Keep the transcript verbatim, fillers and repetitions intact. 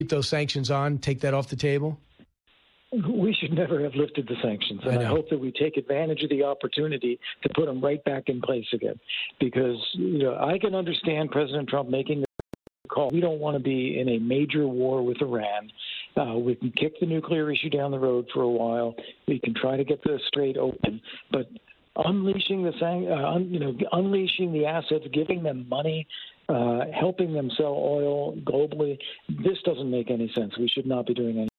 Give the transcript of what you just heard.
keep those sanctions on, take that off the table? We should never have lifted the sanctions, and I, I hope that we take advantage of the opportunity to put them right back in place again. Because you know, I can understand President Trump making the call. We don't want to be in a major war with Iran. Uh, we can kick the nuclear issue down the road for a while. We can try to get the Strait open, but unleashing the uh, un, you know, unleashing the assets, giving them money, uh, helping them sell oil globally, this doesn't make any sense. We should not be doing any.